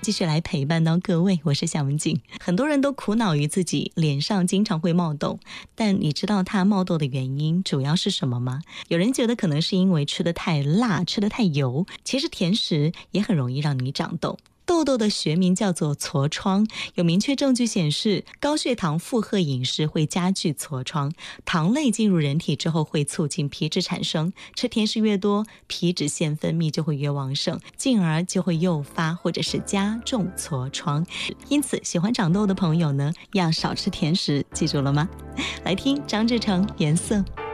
继续来陪伴到各位，我是夏文静。很多人都苦恼于自己脸上经常会冒痘，但你知道它冒痘的原因主要是什么吗？有人觉得可能是因为吃得太辣，吃得太油，其实甜食也很容易让你长痘。痘痘的学名叫做痤疮，有明确证据显示高血糖负荷饮食会加剧痤疮，糖类进入人体之后会促进皮脂产生，吃甜食越多，皮脂腺分泌就会越旺盛，进而就会诱发或者是加重痤疮。因此喜欢长痘的朋友呢，要少吃甜食，记住了吗？来听张志成《颜色》。